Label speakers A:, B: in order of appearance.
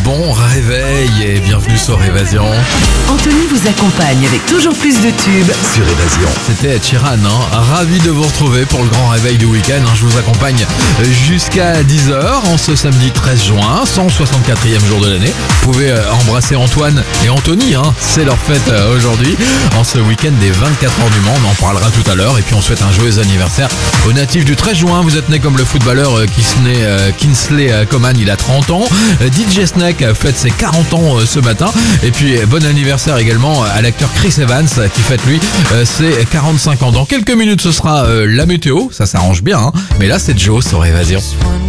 A: bon réveil et bienvenue sur Évasion.
B: Anthony vous accompagne avec toujours plus de tubes
A: Sur Évasion. C'était Ed Sheeran, ravi de vous retrouver pour le grand réveil du week-end. Je vous accompagne jusqu'à 10h en ce samedi 13 juin, 164e jour de l'année. Vous pouvez embrasser Antoine et Anthony, c'est leur fête aujourd'hui. En ce week-end des 24 heures du Mans, on en parlera tout à l'heure. Et puis on souhaite un joyeux anniversaire aux natifs du 13 juin. Vous êtes né comme le footballeur Kingsley Coman, il a 30 ans. DJ Snake fête ses 40 ans ce matin. Et puis bon anniversaire également à l'acteur Chris Evans qui fête lui ses 45 ans. Dans quelques minutes ce sera la météo, ça s'arrange bien, mais là c'est Joe sur Évasion.